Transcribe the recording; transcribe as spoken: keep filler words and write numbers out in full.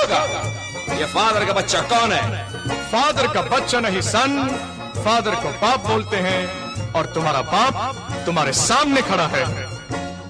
होगा। ये फादर का बच्चा कौन है? फादर का बच्चा नहीं सन, फादर को बाप बोलते हैं और तुम्हारा बाप तुम्हारे सामने खड़ा है।